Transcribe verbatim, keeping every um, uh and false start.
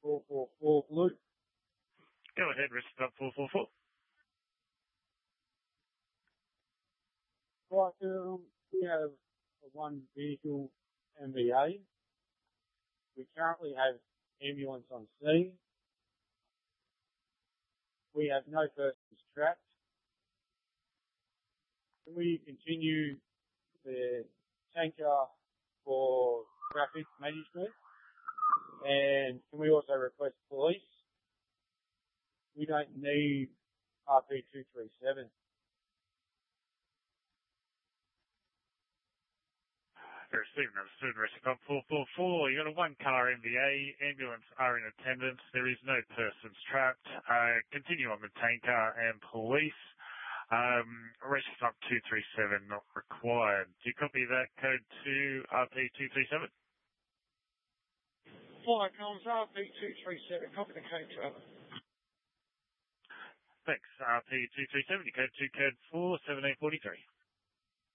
four four four Blue. Go ahead, rescue up four four four. Right, um, we have a one vehicle M V A. We currently have ambulance on scene. We have no persons trapped. Can we continue the tanker for traffic management? And can we also request police? We don't need R P two three seven. Receiving understood, rescue four four four. You got a one car M V A, ambulance are in attendance. There is no persons trapped. Uh, continue on the tanker and police. Um, rescue up two three seven not required. Do you copy that code to R P two three seven? Fire comms R P two three seven, copy the code to other. Thanks, R P two three seven. You code to code four seven eight four three.